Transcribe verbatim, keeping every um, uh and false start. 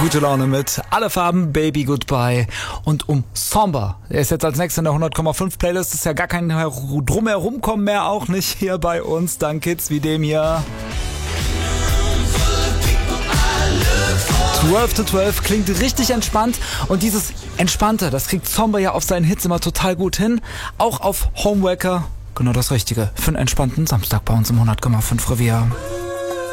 Gute Laune mit Alle Farben, Baby Goodbye und um Somber. Er ist jetzt als nächster in der hundert Komma fünf Playlist. Ist ja gar kein Drumherumkommen mehr, auch nicht hier bei uns. Dank Kids wie dem hier. zwölf to zwölf klingt richtig entspannt und dieses Entspannte, das kriegt Somber ja auf seinen Hits immer total gut hin. Auch auf Homewaker, genau das Richtige für einen entspannten Samstag bei uns im hundert Komma fünf Revier.